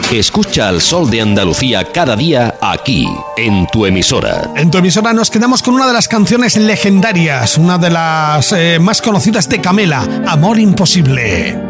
Escucha al Sol de Andalucía cada día aquí, en tu emisora. En tu emisora nos quedamos con una de las canciones legendarias, una de las más conocidas de Camela, Amor Imposible.